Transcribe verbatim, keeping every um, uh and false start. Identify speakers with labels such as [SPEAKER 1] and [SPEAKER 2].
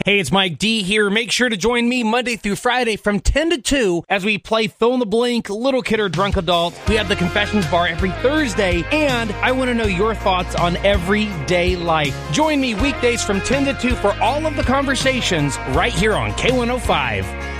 [SPEAKER 1] Hey, it's Mike D here. Make sure to join me Monday through Friday from ten to two as we play Fill in the Blank, Little Kid or Drunk Adult. We have the Confessions Bar every Thursday, and I want to know your thoughts on everyday life. Join me weekdays from ten to two for all of the conversations right here on K one oh five.